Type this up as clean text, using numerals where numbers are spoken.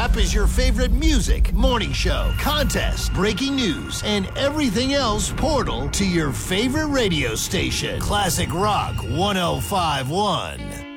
app is your favorite music, morning show, contest, breaking news, and everything else portal to your favorite radio station. Classic Rock 105.1.